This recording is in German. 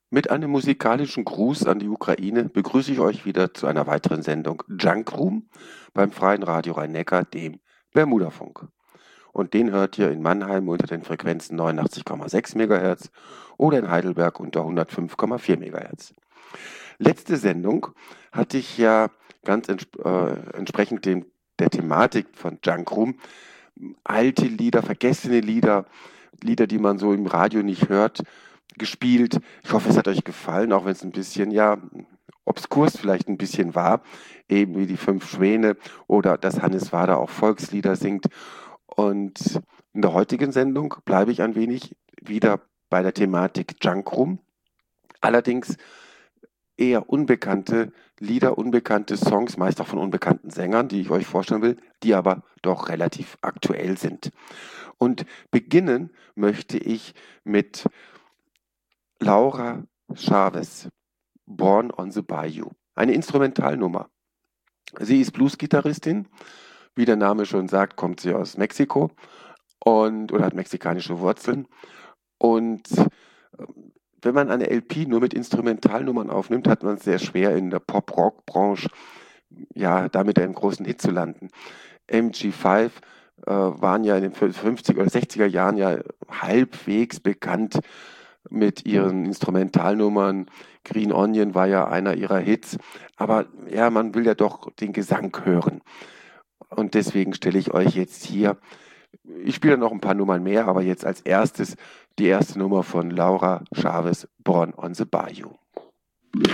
Mit einem musikalischen Gruß an die Ukraine begrüße ich euch wieder zu einer weiteren Sendung Junk Room beim Freien Radio Rhein-Neckar, dem Bermudafunk. Und den hört ihr in Mannheim unter den Frequenzen 89,6 MHz oder in Heidelberg unter 105,4 MHz. Letzte Sendung hatte ich ja ganz entsprechend der Thematik von Junk Room alte Lieder, vergessene Lieder, Lieder, die man so im Radio nicht hört, gespielt. Ich hoffe, es hat euch gefallen, auch wenn es ein bisschen, ja, obskurs vielleicht ein bisschen war, eben wie die Fünf Schwäne oder dass Hannes Wader auch Volkslieder singt. Und in der heutigen Sendung bleibe ich ein wenig wieder bei der Thematik Junk Room. Allerdings eher unbekannte Lieder, unbekannte Songs, meist auch von unbekannten Sängern, die ich euch vorstellen will, die aber doch relativ aktuell sind. Und beginnen möchte ich mit Laura Chavez, Born on the Bayou. Eine Instrumentalnummer. Sie ist Bluesgitarristin. Wie der Name schon sagt, kommt sie aus Mexiko oder hat mexikanische Wurzeln. Und wenn man eine LP nur mit Instrumentalnummern aufnimmt, hat man es sehr schwer in der Pop-Rock-Branche, ja, damit einen großen Hit zu landen. MG5 waren ja in den 50er oder 60er Jahren ja halbwegs bekannt mit ihren Instrumentalnummern. Green Onion war ja einer ihrer Hits. Aber ja, man will ja doch den Gesang hören. Und deswegen stelle ich euch jetzt hier, ich spiele noch ein paar Nummern mehr, aber jetzt als erstes die erste Nummer von Laura Chavez, Born on the Bayou.